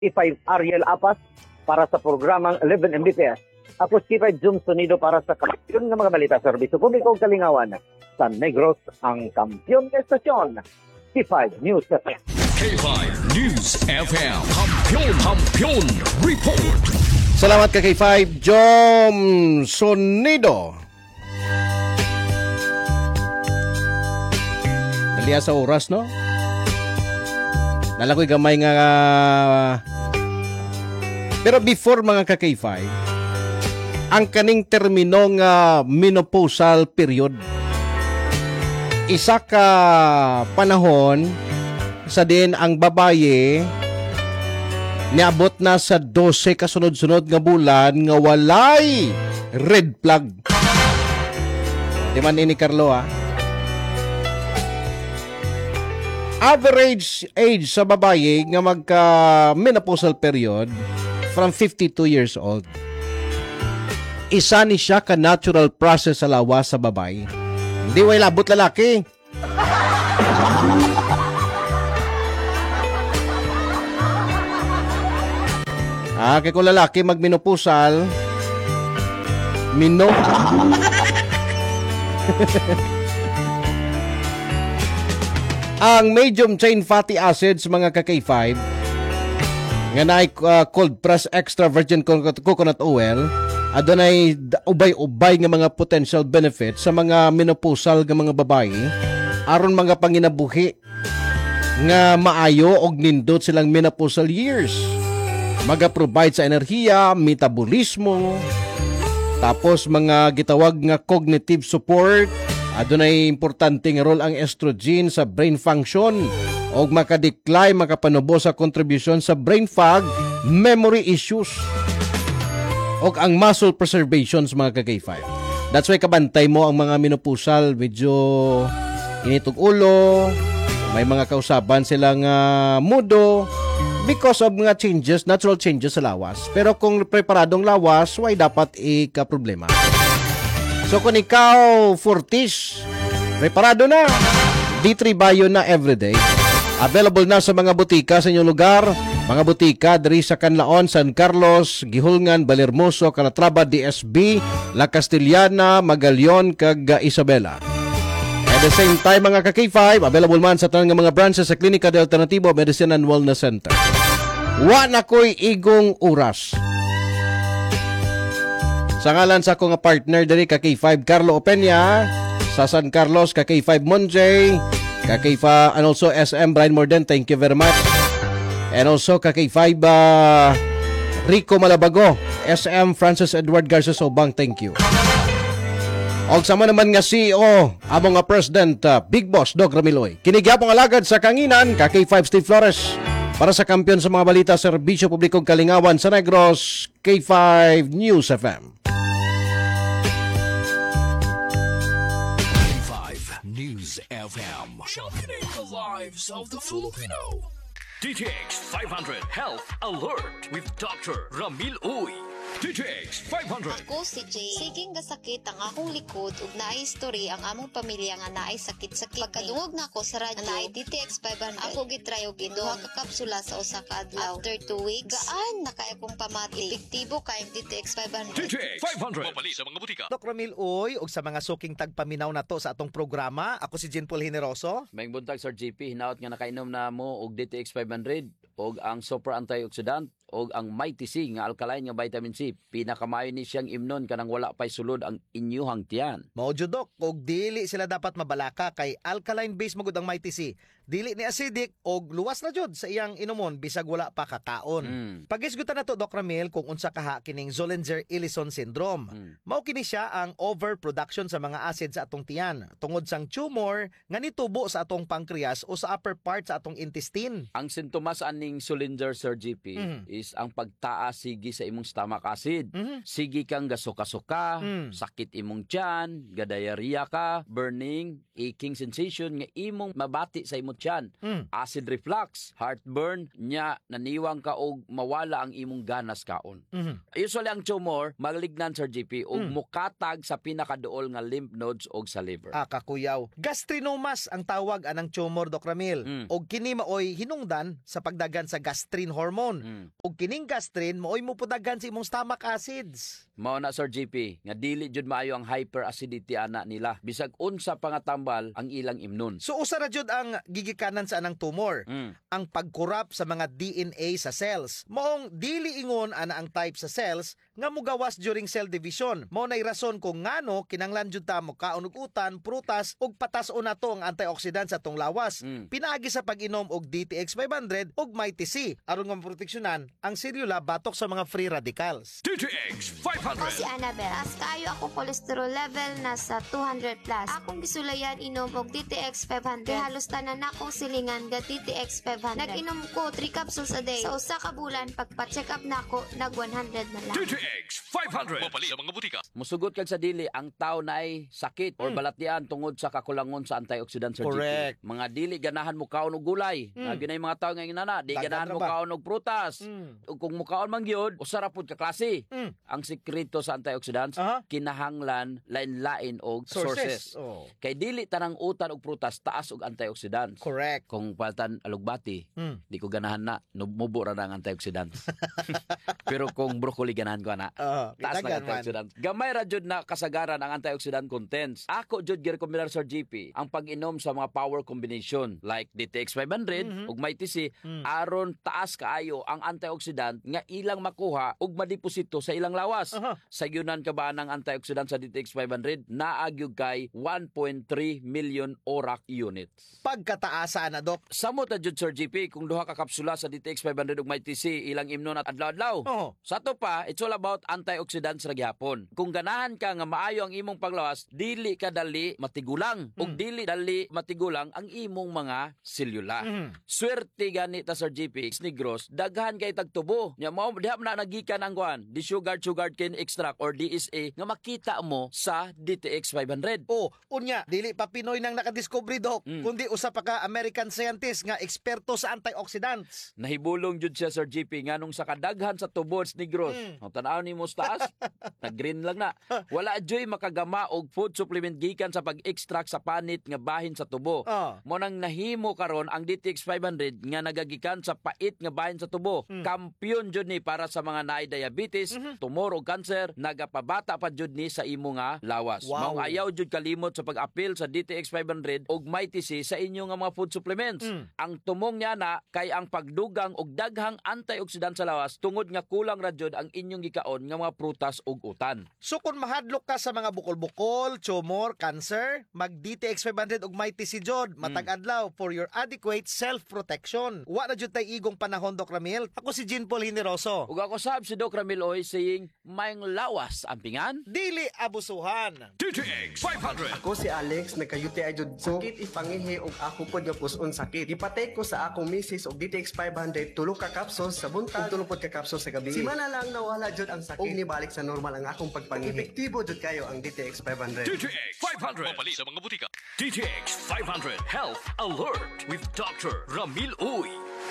K5 Ariel Apas para sa programang 11 Mbps. Ako si K5 Zoom Sonido para sa kampiyon ng mga balita serbisyo publiko ug kalingawan sa Negros, ang kampiyon ng estasyon. K5 News FM. K5 News FM. Kampiyon Report. Salamat ka K5 Jom Sonido. Daliya sa oras, no? Nalakoy gamay nga pero before mga ka-K5, ang kaning termino nga menopausal period, isa ka panahon sa din ang babaye niabot na sa 12 kasunod-sunod nga bulan nga walay red flag. Di man ini Carlo, ha? Average age sa babaye nga magka-menopausal period from 52 years old. Isa ni siya ka natural process sa lawas sa babae. Hindi way labot lalaki. Kaya kung lalaki magmenopausal, ang medium chain fatty acids mga ka-K5 nga naay cold press extra virgin coconut oil adunay ubay-ubay nga mga potential benefits sa mga menopausal nga mga babae aron mga panginabuhi nga maayo og nindot silang menopausal years. Maga-provide sa enerhiya, metabolismo, tapos mga gitawag nga cognitive support. Adunay importante nga role ang estrogen sa brain function o makadecline, makapanubo sa contribution sa brain fog, memory issues o ang muscle preservation sa mga ka-K5. That's why kabantay mo ang mga menopausal, medyo initog ulo, may mga kausaban silang mudo because of mga changes, natural changes sa lawas. Pero kung preparadong lawas, why dapat ika-problema? So kung ikaw 40s, preparado na. D3 Bio na everyday. Available na sa mga butika sa inyong lugar. Mga butika diri sa Canlaon, San Carlos, Gihulngan, Balermoso, Calatrava, DSB, La Castellana, Magallaon, kag Isabela. At the same time mga ka-K5, available man sa tanang mga branches sa Klinika de Alternativo Medicine and Wellness Center. Wa na ko'y igong oras. Sa ngalan sa akong partner diri ka-K5 Carlo Opeña, sa San Carlos ka-K5 Monjay, ka-K5 and also SM Brian Morden, thank you very much. And also ka-K5 Rico Malabago, SM Francis Edward Garcia Sobang, thank you. Og sama naman nga CEO, among nga President Big Boss Dog Ramiloy. Kinigyapong alagad sa kanginan ka-K5 Steve Flores. Para sa kampiyon sa mga balita, serbisyo publikong kalingawan sa Negros, K5 News FM. K5 News FM. Championing the lives of the Filipino. DTX 500 Health Alert with Dr. Ramil Uy. DTX 500. Ako si Jay. Siging gasakit ang akong likod ug naay history ang among pamilya nga naay sakit-sakit. Pagkadungog na ako sa radyo, naay DTX 500. Ako gitry og duha ka kapsula sa usa ka adlaw. After 2 weeks, gaan na kay akong pamati. Epektibo kay DTX 500. DTX 500. Mabali sa mga butika. Dok Ramil Uy, og sa mga suking tagpaminaw na to sa atong programa, ako si Jean Paul Generoso. May buntag Sir JP, hinaot nga nakainom na mo og DTX 500 og ang super antioxidant og ang Mighty C nga alkaline nga vitamin C. Pinakamayo ni siyang imnon kanang wala pay sulod ang inyuhang tiyan. Mao jud Dok, og dili sila dapat mabalaka kay alkaline base magud ang Mighty C. Dili ni acidic og luwas na jud sa iyang inumon bisag wala pa kakaon. Pagisgutan nato Doc Ramil kung unsa kaha kining Zollinger-Ellison syndrome. Mao kini siya ang overproduction sa mga acid sa atong tiyan tungod sang tumor nga nitubo sa atong pancreas o sa upper part sa atong intestine. Ang sintomas aning Zollinger Sir JP is ang pagtaas sige sa imong stomach acid. Sige kang gasuka-suka, sakit imong tiyan, gadayariya ka, burning, aching sensation nga imong mabati sa imong tiyan. Acid reflux, heartburn, nya naniwang ka og mawala ang imong ganas kaon. Usually ang tumor malignant, Sir GP, og mukatag sa pinakaduol nga lymph nodes og sa liver. Kakuyaw. Gastrinomas ang tawag anang tumor, Doc Ramil. Og kini maoy hinungdan sa pagdagan sa gastrin hormone. Og kining gastrin maoy mupudagan sa imong stomach acids. Mao na, Sir GP, nga dili jud maayo ang hyperacidity ana nila. Bisag unsa pa nga tambal ang ilang immune. So usa ra jud ang gigikanan sa anang tumor. Ang pagkurap sa mga DNA sa cells. Maong dili ingon ana ang type sa cells nga mugawas during cell division. Mao nay rason kung ngano kinanglan jud ta mo kaon og utan, prutas ug patas-on nato ang antioxidant sa tong lawas. Pinaagi sa pag-inom og DTX 500 ug Mighty C aron nga maproteksyonan ang selula batok sa mga free radicals. DTX Ako si 500. Annabel. As kaayo ako cholesterol level nasa 200 plus. Akong gisulayan inom og DTX 500. Halos tanan akong silingan ga DTX 500. Nag-inom ko 3 capsules a day. Sa usa ka bulan pagpa-check up nako nag 100 na lang. DTX 500. Mapalit sa mga butika. Musugot kag sa dili ang tao na ay sakit or balatian tungod sa kakulangon sa antioxidant, Sir Correct. GP. Mga dili ganahan mo kaon og gulay. Ginay mga tao nga inana, di Dagan ganahan ra mo ba? kaon og prutas. Ug kung mo kaon man gyud, usara pud ka klase. Ang sekreto sa antioxidants kinahanglan lain-lain og sources. Oh. Kay dili tanang utan og prutas taas og antioxidants. Correct. Kung paltan alugbati, di ko ganahan na, mubo ra na ang antioxidants. Pero kung broccoli ganahan ko na, taas na dagan man. antioxidants. Gamay ra jud na kasagaran ang antioxidant contents. Ako jud girekomendar sa GP ang pag-inom sa mga power combination like DTX 500 ug Mighty C aron taas kaayo ang antioxidant nga ilang makuha ug madeposito sa ilang lawas. Sa yunan ka ba ng antioxidant sa DTX 500 naagyug kay 1.3 million ORAC units. Pagkataasa na, Doc. Samot na jud, Sir GP, kung duha ka kapsula sa DTX 500 ug Mighty C ilang imnon at adlaw-adlaw. Sa to pa, it's all about antioxidants ra gyapon. Kung ganahan ka nga maayo ang imong panglawas, dili ka dali matigulang ug dili dali matigulang ang imong mga selula. Swerte gani ta, Sir GP, Negros, daghan kay tagtubo. Nya mao diha na nagikan ang kuan, di sugar cane extract or DSA nga makita mo sa DTX 500. Unya, dili pa Pinoy nang nakadiscovery, Doc, kundi usa pa ka American scientist nga eksperto sa antioxidants. Nahibulong jud siya, Sir GP, nganong sa kadaghan sa tubods Negros. Ang tanaw ni mo sa taas, nag-green lang na. Wala joy makagama og food supplement gikan sa pag-extract sa panit nga bahin sa tubo. Mo nang nahimo karon ang DTX 500 nga nagagikan sa pait nga bahin sa tubo. Kampiyon jud ni para sa mga naay diabetes, tumor o cancer, nagapabata pa jud ni sa imo nga lawas. Wow. Mao ayaw jud kalimot sa pag-apil sa DTX 500 og Mighty C sa inyo nga mga food supplements. Ang tumong niya na kay ang pagdugang og daghang antioxidant sa lawas tungod nga kulang ra jud ang inyong gikaon nga mga prutas ug utan. So kung mahadlok ka sa mga bukol-bukol, tumor, cancer, mag DTX 500 ug Mighty C jud matag adlaw for your adequate self-protection. Wa na jud tay igong panahon, Doc Ramil. Ako si Jean Paul Generoso. Ug ako sab si Doc Ramil Oy saying mayong lawas ang pingan. Dili abusuhan. DTX 500. Ako si Alex, nagka-UTI jud sakit ipangihi og ako pod nga puson sakit. Ipatay ko sa akong misis og DTX 500 tulo ka capsules sa buntag ug tulo pod ka capsules sa gabi. Simana lang nawala jud ang sakit ug nibalik sa normal ang akong pagpangihi. Epektibo jud kayo ang DTX 500. DTX 500. Mapalit sa mga butika. DTX 500 Health Alert with Dr. Ramil Uy.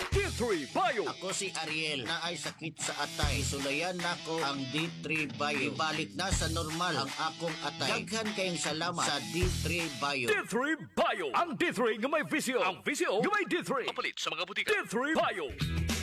D3 Bio. Ako si Ariel na ay sakit sa atay. Isulayan nako ang D3 Bio. Ibalik na sa normal ang akong atay. Daghan kayong salamat sa D3 Bio. D3 Bio. Ang D3 nga may visio. Ang visio nga may D3. Mapalit sa mga butika. D3 Bio.